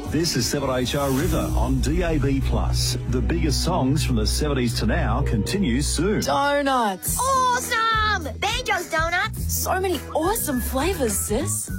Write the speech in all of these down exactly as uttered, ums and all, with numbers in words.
This is seven H R River on D A B plus. The biggest songs from the seventies to now continues soon. Donuts. Awesome! Banjo's Donuts. So many awesome flavours, sis.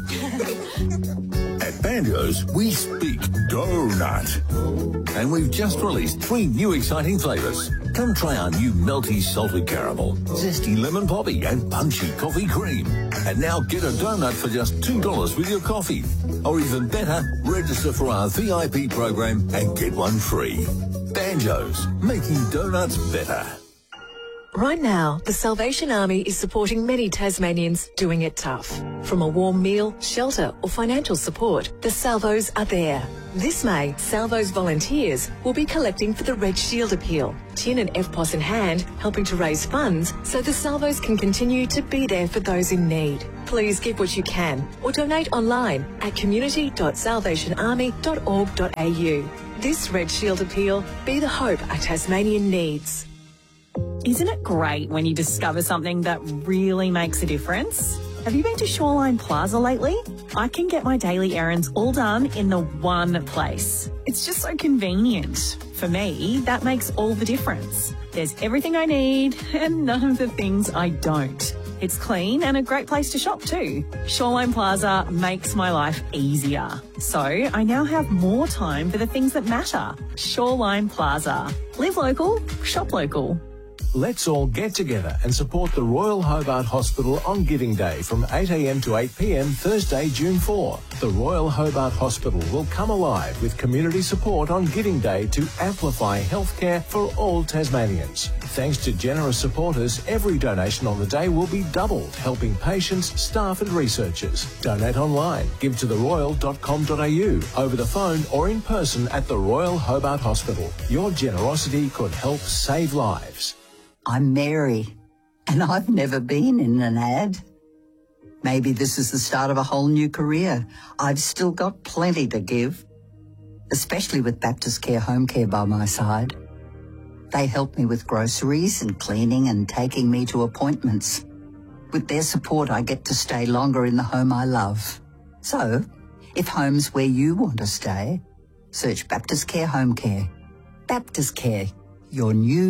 At Banjo's, we speak donut. And we've just released three new exciting flavours. Come try our new melty salted caramel, zesty lemon poppy and punchy coffee cream. And now get a donut for just two dollars with your coffee. Or even better, register for our V I P program and get one free. Banjo's, making donuts better. Right now, the Salvation Army is supporting many Tasmanians doing it tough. From a warm meal, shelter or financial support, the Salvos are there. This May, Salvos volunteers will be collecting for the Red Shield Appeal, T I N and F P O S in hand, helping to raise funds so the Salvos can continue to be there for those in need. Please give what you can or donate online at community dot salvation army dot org dot a u. This Red Shield Appeal, be the hope a Tasmanian needs. Isn't it great when you discover something that really makes a difference? Have you been to Shoreline Plaza lately? I can get my daily errands all done in the one place. It's just so convenient. For me, that makes all the difference. There's everything I need and none of the things I don't. It's clean and a great place to shop too. Shoreline Plaza makes my life easier. So I now have more time for the things that matter. Shoreline Plaza. Live local, shop local. Let's all get together and support the Royal Hobart Hospital on Giving Day from eight a m to eight p m Thursday, June fourth. The Royal Hobart Hospital will come alive with community support on Giving Day to amplify healthcare for all Tasmanians. Thanks to generous supporters, every donation on the day will be doubled, helping patients, staff and researchers. Donate online, give to the royal dot com dot a u, over the phone or in person at the Royal Hobart Hospital. Your generosity could help save lives. I'm Mary, and I've never been in an ad. Maybe this is the start of a whole new career. I've still got plenty to give, especially with Baptist Care Home Care by my side. They help me with groceries and cleaning and taking me to appointments. With their support, I get to stay longer in the home I love. So, if home's where you want to stay, search Baptist Care Home Care. Baptist Care, your new